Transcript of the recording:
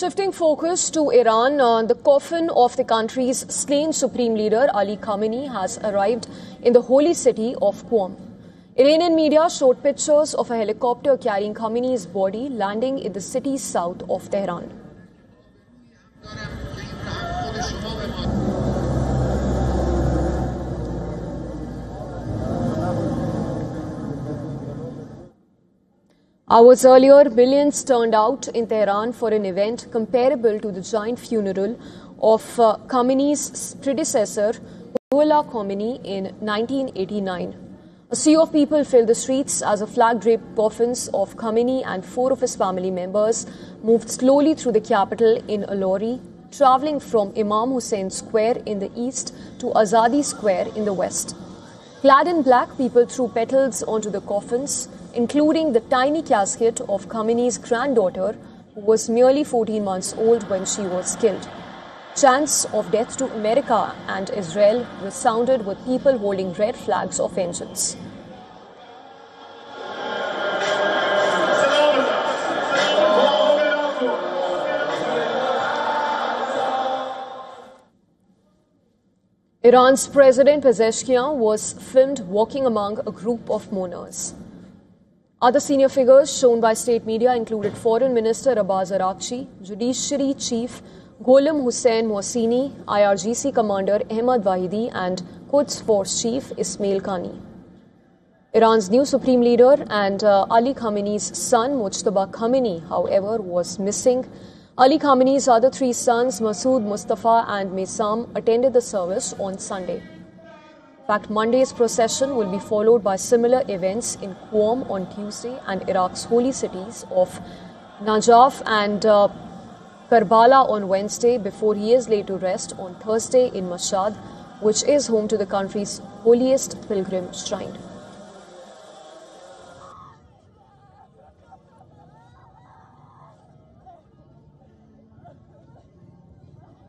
Shifting focus to Iran, the coffin of the country's slain supreme leader Ali Khamenei has arrived in the holy city of Qom. Iranian media showed pictures of a helicopter carrying Khamenei's body landing in the city's south of Tehran. Hours earlier, millions turned out in Tehran for an event comparable to the giant funeral of Khamenei's predecessor, Ruhollah Khomeini, in 1989. A sea of people filled the streets as a flag-draped coffins of Khamenei and 4 of his family members moved slowly through the capital in a lorry, travelling from Imam Hussein Square in the east to Azadi Square in the west. Clad in black, people threw petals onto the coffins, including the tiny casket of Khamenei's granddaughter, who was merely 14 months old when she was killed. Chants of death to America and Israel resounded with people holding red flags of vengeance. Iran's President Pezeshkian was filmed walking among a group of mourners. Other senior figures shown by state media included Foreign Minister Abbas Araghchi, Judiciary Chief Gholam Hossein Mohseni, IRGC Commander Ahmad Vahidi and Quds Force Chief Ismail Qani. Iran's new supreme leader and Ali Khamenei's son Mojtaba Khamenei, however, was missing. Ali Khamenei's other 3 sons, Masood, Mustafa and Mesam, attended the service on Sunday. In fact, Monday's procession will be followed by similar events in Qom on Tuesday and Iraq's holy cities of Najaf and Karbala on Wednesday, before he is laid to rest on Thursday in Mashhad, which is home to the country's holiest pilgrim shrine.